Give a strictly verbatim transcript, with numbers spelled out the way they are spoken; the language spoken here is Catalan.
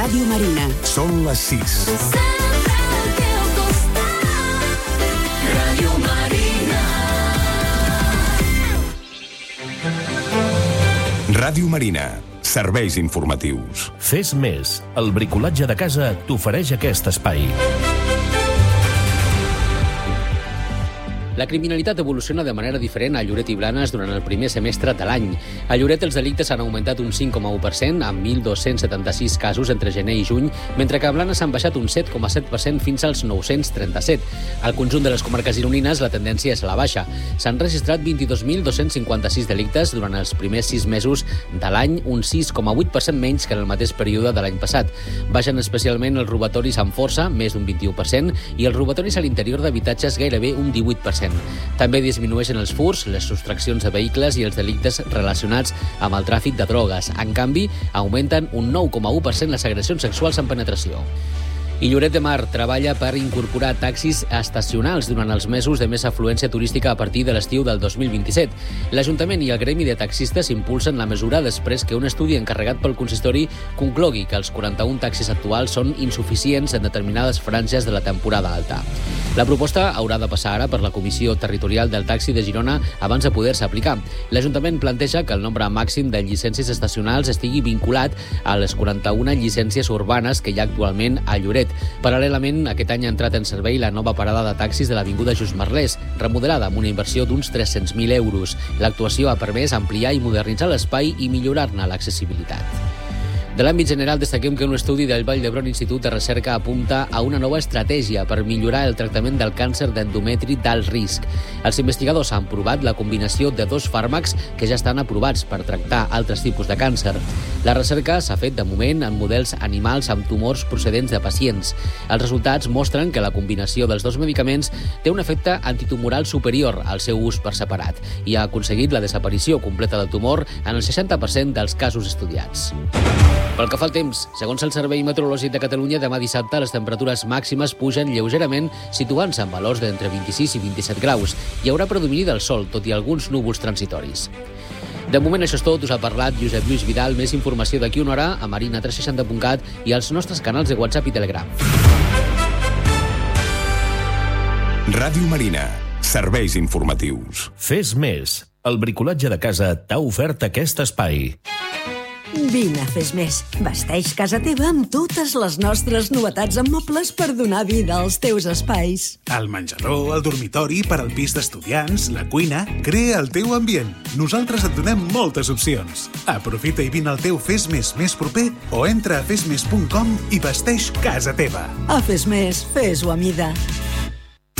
Ràdio Marina. Són les sis. Ràdio Marina. Ràdio Marina. Serveis informatius. Fes més. El bricolatge de casa t'ofereix aquest espai. La criminalitat evoluciona de manera diferent a Lloret i Blanes durant el primer semestre de l'any. A Lloret els delictes han augmentat un cinc coma u per cent, amb mil dos-cents setanta-sis casos entre gener i juny, mentre que a Blanes han baixat un set coma set per cent fins als nou-cents trenta-set. Al conjunt de les comarques gironines, la tendència és a la baixa. S'han registrat vint-i-dos mil dos-cents cinquanta-sis delictes durant els primers sis mesos de l'any, un sis coma vuit per cent menys que en el mateix període de l'any passat. Baixen especialment els robatoris amb força, més d'un vint-i-u per cent, i els robatoris a l'interior d'habitatges, gairebé un divuit per cent. També disminueixen els furts, les sostraccions de vehicles i els delictes relacionats amb el tràfic de drogues. En canvi, augmenten un nou coma u per cent les agressions sexuals amb penetració. I Lloret de Mar treballa per incorporar taxis estacionals durant els mesos de més afluència turística a partir de l'estiu del dos mil vint-i-set. L'Ajuntament i el gremi de taxistes impulsen la mesura després que un estudi encarregat pel consistori conclogui que els quaranta-un taxis actuals són insuficients en determinades franges de la temporada alta. La proposta haurà de passar ara per la Comissió Territorial del Taxi de Girona abans de poder-se aplicar. L'Ajuntament planteja que el nombre màxim de llicències estacionals estigui vinculat a les quaranta-una llicències urbanes que hi ha actualment a Lloret. Paral·lelament, aquest any ha entrat en servei la nova parada de taxis de l'Avinguda Just Merlès, remodelada amb una inversió d'uns tres-cents mil euros. L'actuació ha permès ampliar i modernitzar l'espai i millorar-ne l'accessibilitat. De l'àmbit general, destaquem que un estudi del Vall d'Hebron Institut de Recerca apunta a una nova estratègia per millorar el tractament del càncer d'endometri d'alt risc. Els investigadors han provat la combinació de dos fàrmacs que ja estan aprovats per tractar altres tipus de càncer. La recerca s'ha fet de moment en models animals amb tumors procedents de pacients. Els resultats mostren que la combinació dels dos medicaments té un efecte antitumoral superior al seu ús per separat i ha aconseguit la desaparició completa del tumor en el seixanta per cent dels casos estudiats. Pel que fa al temps, segons el Servei Meteorològic de Catalunya, demà dissabte les temperatures màximes pugen lleugerament, situant-se en valors d'entre vint-i-sis i vint-i-set graus. Hi haurà predomini del sol, tot i alguns núvols transitoris. De moment això és tot, us ha parlat Josep Lluís Vidal. Més informació d'aquí una hora a marina tres seixanta punt cat i als nostres canals de WhatsApp i Telegram. Ràdio Marina. Serveis informatius. Fes més. El bricolatge de casa t'ha ofert aquest espai. Vine a Fes Més. Vesteix casa teva amb totes les nostres novetats en mobles per donar vida als teus espais. El menjador, el dormitori, per al pis d'estudiants, la cuina... Crea el teu ambient. Nosaltres et donem moltes opcions. Aprofita i vine al teu Fes Més més proper o entra a fes més punt com i vesteix casa teva. A Fes Més, fes-ho a mida.